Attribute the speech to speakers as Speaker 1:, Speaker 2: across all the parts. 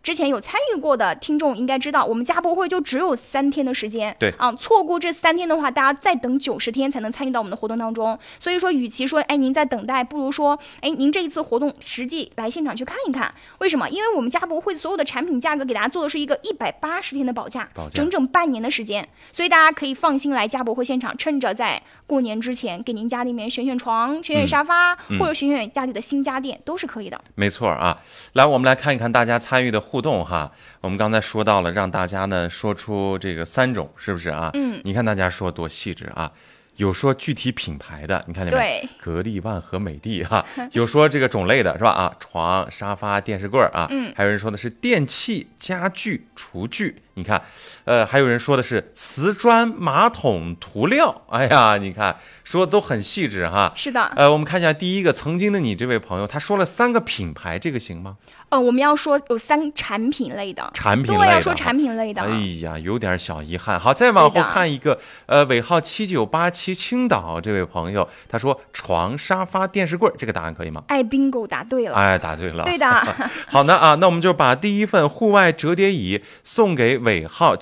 Speaker 1: 之前有参与过的听众应该知道，我们家博会就只有3天的时间。
Speaker 2: 对
Speaker 1: 啊，错过这3天的话，大家再等90天才能参与到我们的活动当中。所以说，与其说您在等待，不如说您这一次活动实际来现场去看一看。为什么？因为我们家博会所有的产品价格给大家做的是一个180天的保价，整整半年的时间，所以大家可以放心来家博会现场，趁着在过年之前给您家里面选床、选沙发，或者选家里的新家电都是可以的。
Speaker 2: 没错啊，来我们来看一看大家参与的互动哈。我们刚才说到了，让大家呢说出这个3种，是不是啊？你看大家说多细致啊。有说具体品牌的，你看见没？格力、万和、美的哈。有说这个种类的是吧？啊，床、沙发、电视柜啊。还有人说的是电器、家具、厨具。你看，还有人说的是瓷砖、马桶涂料。哎呀，你看说的都很细致哈。
Speaker 1: 是的。
Speaker 2: 我们看一下第一个，曾经的你这位朋友，他说了3个品牌，这个行吗？
Speaker 1: 我们要说有3产品类的。
Speaker 2: 产品类的，
Speaker 1: 对，要说产品类的。
Speaker 2: 哎呀，有点小遗憾。好，再往后看一个，尾号7987青岛这位朋友，他说床、沙发、电视柜，这个答案可以吗
Speaker 1: ？bingo， 答对了。
Speaker 2: 答对了。
Speaker 1: 对的。
Speaker 2: 好的啊，那我们就把第一份户外折叠椅送给尾号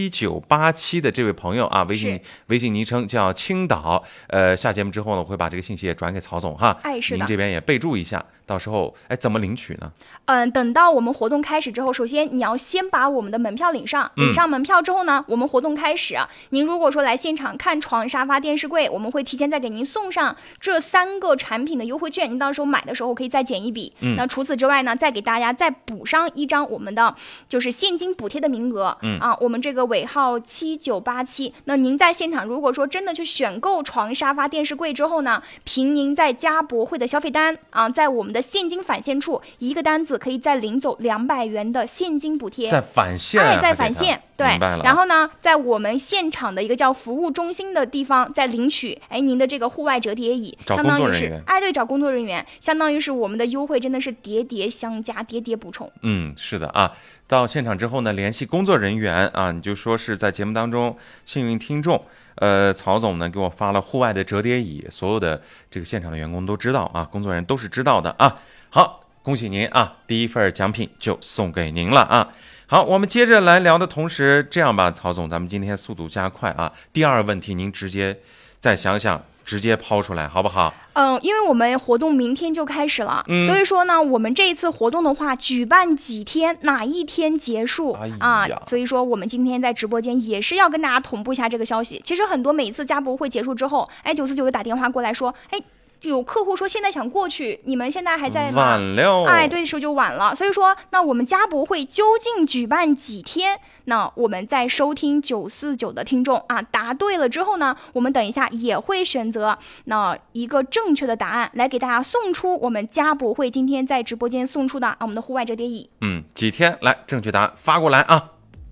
Speaker 2: 7987的这位朋友啊，微信昵称叫青岛。下节目之后呢，我会把这个信息也转给曹总哈。
Speaker 1: 是的。
Speaker 2: 您这边也备注一下，到时候怎么领取呢？
Speaker 1: 等到我们活动开始之后，首先你要先把我们的门票领上门票之后呢，我们活动开始，您如果说来现场看床、沙发、电视柜，我们会提前再给您送上这3个产品的优惠券，您到时候买的时候可以再减一笔。那除此之外呢，再给大家再补上一张我们的就是现金补贴的名额。我们这个尾号7987，那您在现场如果说真的去选购床、沙发、电视柜之后呢，凭您在家博会的消费单在我们的现金返现处一个单子可以再领走200元的现金补贴。
Speaker 2: 再返现。
Speaker 1: 再返现。对。
Speaker 2: 明白了。
Speaker 1: 然后呢，在我们现场的一个叫服务中心的地方再领取您的这个户外折叠椅，相当于是对，找工作人员，相当于是我们的优惠真的是叠叠相加，叠叠补充。
Speaker 2: 是的啊。到现场之后呢，联系工作人员啊，你就说是在节目当中幸运听众，曹总呢给我发了户外的折叠椅，所有的这个现场的员工都知道啊，工作人员都是知道的啊。好，恭喜您啊，第一份奖品就送给您了啊。好，我们接着来聊的同时，这样吧，曹总，咱们今天速度加快啊。第2个问题您直接再想想，直接抛出来好不好？
Speaker 1: 因为我们活动明天就开始了，所以说呢，我们这一次活动的话，举办几天，哪一天结束所以说我们今天在直播间也是要跟大家同步一下这个消息。其实很多每一次家博会结束之后，949就打电话过来说，有客户说现在想过去，你们现在还在吗？
Speaker 2: 晚了。
Speaker 1: 对，这时候就晚了。所以说，那我们家博会究竟举办几天？那我们在收听949的听众答对了之后呢，我们等一下也会选择那一个正确的答案来给大家送出我们家博会今天在直播间送出的我们的户外折叠椅。
Speaker 2: 几天？来，正确答案发过来啊。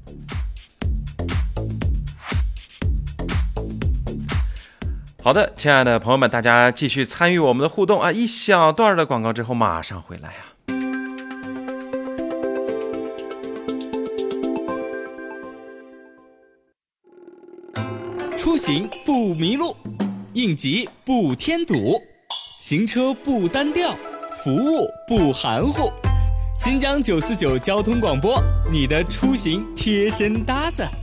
Speaker 2: 好的，亲爱的朋友们，大家继续参与我们的互动啊！一小段的广告之后马上回来啊。
Speaker 3: 出行不迷路，应急不添堵，行车不单调，服务不含糊。新疆949交通广播，你的出行贴身搭子。